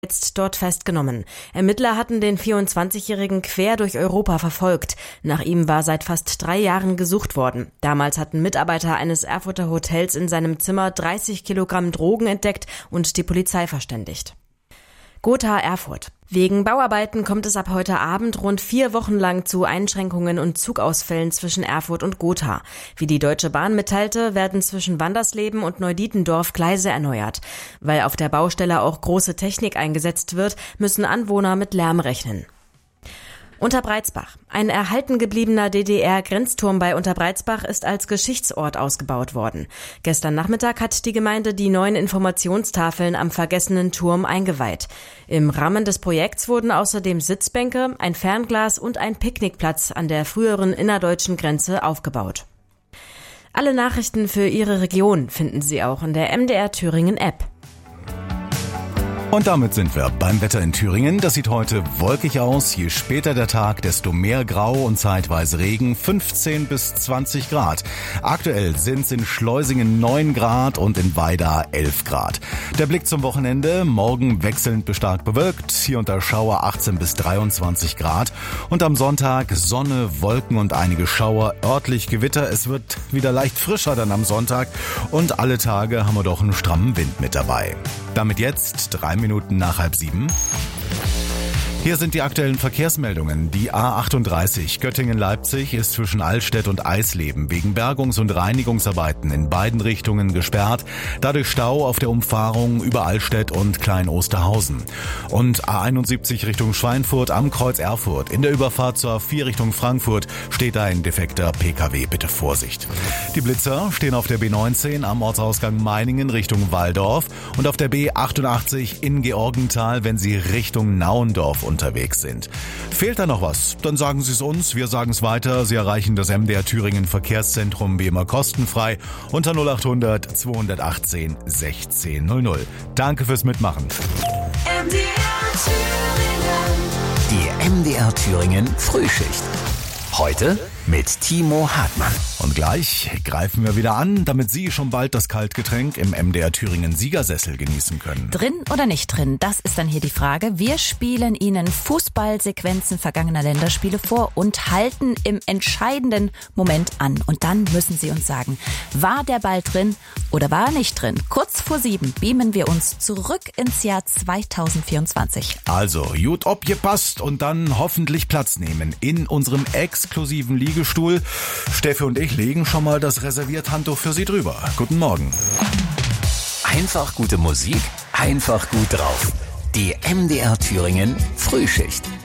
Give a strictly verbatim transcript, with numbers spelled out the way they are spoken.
jetzt dort festgenommen. Ermittler hatten den vierundzwanzigjährigen quer durch Europa verfolgt. Nach ihm war seit fast drei Jahren gesucht worden. Damals hatten Mitarbeiter eines Erfurter Hotels in seinem Zimmer dreißig Kilogramm Drogen entdeckt und die Polizei verständigt. Gotha Erfurt. Wegen Bauarbeiten kommt es ab heute Abend rund vier Wochen lang zu Einschränkungen und Zugausfällen zwischen Erfurt und Gotha. Wie die Deutsche Bahn mitteilte, werden zwischen Wandersleben und Neudietendorf Gleise erneuert. Weil auf der Baustelle auch große Technik eingesetzt wird, müssen Anwohner mit Lärm rechnen. Unterbreizbach. Ein erhalten gebliebener D D R-Grenzturm bei Unterbreizbach ist als Geschichtsort ausgebaut worden. Gestern Nachmittag hat die Gemeinde die neuen Informationstafeln am vergessenen Turm eingeweiht. Im Rahmen des Projekts wurden außerdem Sitzbänke, ein Fernglas und ein Picknickplatz an der früheren innerdeutschen Grenze aufgebaut. Alle Nachrichten für Ihre Region finden Sie auch in der M D R Thüringen App. Und damit sind wir beim Wetter in Thüringen. Das sieht heute wolkig aus. Je später der Tag, desto mehr Grau und zeitweise Regen. fünfzehn bis zwanzig Grad. Aktuell sind es in Schleusingen neun Grad und in Weida elf Grad. Der Blick zum Wochenende. Morgen wechselnd bis stark bewölkt. Hier unter Schauer achtzehn bis dreiundzwanzig Grad. Und am Sonntag Sonne, Wolken und einige Schauer. Örtlich Gewitter. Es wird wieder leicht frischer dann am Sonntag. Und alle Tage haben wir doch einen strammen Wind mit dabei. Damit jetzt drei Minuten nach halb sieben. Hier sind die aktuellen Verkehrsmeldungen. Die A achtunddreißig Göttingen-Leipzig ist zwischen Allstedt und Eisleben wegen Bergungs- und Reinigungsarbeiten in beiden Richtungen gesperrt. Dadurch Stau auf der Umfahrung über Allstedt und Klein-Osterhausen. Und A einundsiebzig Richtung Schweinfurt am Kreuz Erfurt. In der Überfahrt zur A vier Richtung Frankfurt steht da ein defekter P K W. Bitte Vorsicht. Die Blitzer stehen auf der B neunzehn am Ortsausgang Meiningen Richtung Walldorf und auf der B achtundachtzig in Georgenthal, wenn Sie Richtung Nauendorf unterwegs sind. Fehlt da noch was? Dann sagen Sie es uns, wir sagen es weiter. Sie erreichen das M D R Thüringen Verkehrszentrum wie immer kostenfrei unter null achthundert zweihundertachtzehn sechzehn null null. Danke fürs Mitmachen. M D R Thüringen. Die M D R Thüringen Frühschicht. Heute mit Timo Hartmann. Und gleich greifen wir wieder an, damit Sie schon bald das Kaltgetränk im M D R Thüringen Siegersessel genießen können. Drin oder nicht drin, das ist dann hier die Frage. Wir spielen Ihnen Fußballsequenzen vergangener Länderspiele vor und halten im entscheidenden Moment an. Und dann müssen Sie uns sagen, war der Ball drin oder war er nicht drin? Kurz vor sieben beamen wir uns zurück ins Jahr zweitausendvierundzwanzig. Also, gut abgepasst und dann hoffentlich Platz nehmen in unserem exklusiven Liegestuhl. Steffi und ich legen schon mal das Reservierthandtuch für Sie drüber. Guten Morgen. Einfach gute Musik, einfach gut drauf. Die M D R Thüringen Frühschicht.